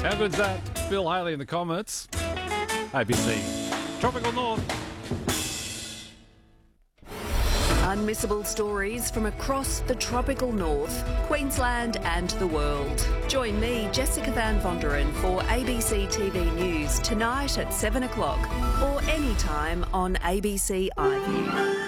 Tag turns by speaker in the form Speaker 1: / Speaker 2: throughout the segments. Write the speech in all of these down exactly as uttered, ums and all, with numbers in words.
Speaker 1: How good's that? Phil Haley in the comments. A B C. Tropical North.
Speaker 2: Unmissable stories from across the tropical north, Queensland and the world. Join me, Jessica Van Vonderen, for A B C T V News tonight at seven o'clock or anytime on A B C iView.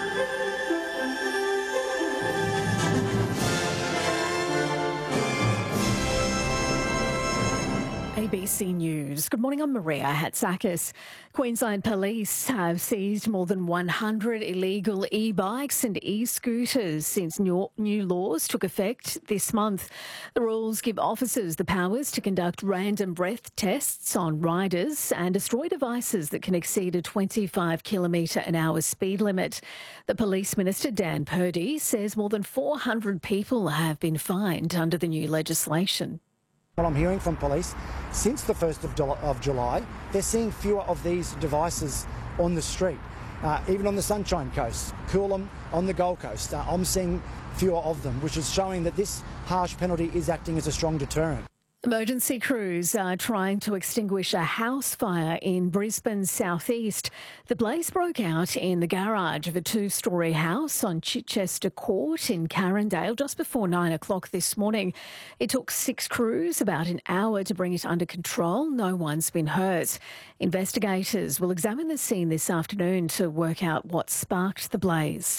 Speaker 3: A B C News. Good morning, I'm Maria Hatzakis. Queensland Police have seized more than one hundred illegal e-bikes and e-scooters since new, new laws took effect this month. The rules give officers the powers to conduct random breath tests on riders and destroy devices that can exceed a twenty-five kilometre an hour speed limit. The Police Minister, Dan Purdy, says more than four hundred people have been fined under the new legislation.
Speaker 4: What I'm hearing from police, since the first of July, they're seeing fewer of these devices on the street. Uh, even on the Sunshine Coast, Coolum, on the Gold Coast, uh, I'm seeing fewer of them, which is showing that this harsh penalty is acting as a strong deterrent.
Speaker 3: Emergency crews are trying to extinguish a house fire in Brisbane's southeast. The blaze broke out in the garage of a two-storey house on Chichester Court in Carindale just before nine o'clock this morning. It took six crews about an hour to bring it under control. No one's been hurt. Investigators will examine the scene this afternoon to work out what sparked the blaze.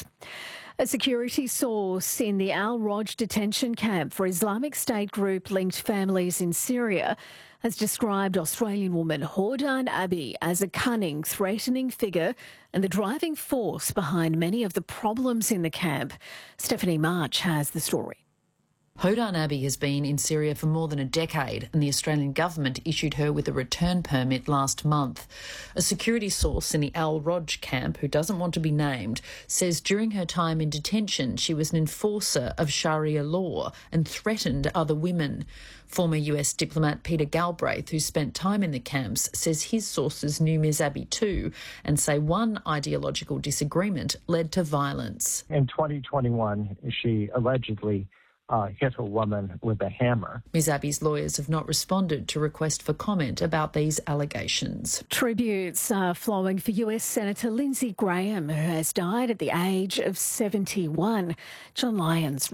Speaker 3: A security source in the Al Roj detention camp for Islamic State group-linked families in Syria has described Australian woman Houdan Abbey as a cunning, threatening figure and the driving force behind many of the problems in the camp. Stephanie March has the story.
Speaker 5: Houdan Abbey has been in Syria for more than a decade, and the Australian government issued her with a return permit last month. A security source in the Al Roj camp, who doesn't want to be named, says during her time in detention she was an enforcer of Sharia law and threatened other women. Former U S diplomat Peter Galbraith, who spent time in the camps, says his sources knew Miz Abbey too and say one ideological disagreement led to violence.
Speaker 6: In twenty twenty-one, she allegedly Uh, hit a woman with a hammer.
Speaker 5: Miz Abbey's lawyers have not responded to request for comment about these allegations.
Speaker 3: Tributes are flowing for U S Senator Lindsey Graham, who has died at the age of seventy-one. John Lyons